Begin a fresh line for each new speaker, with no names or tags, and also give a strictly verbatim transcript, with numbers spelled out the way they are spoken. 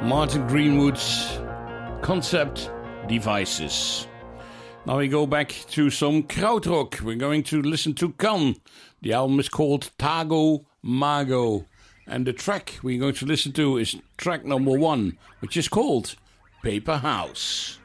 Martin Greenwood's Concept Devices. Now we go back to some krautrock. We're going to listen to Can. The album is called Tago Mago. And the track we're going to listen to is track number one, which is called Paper House.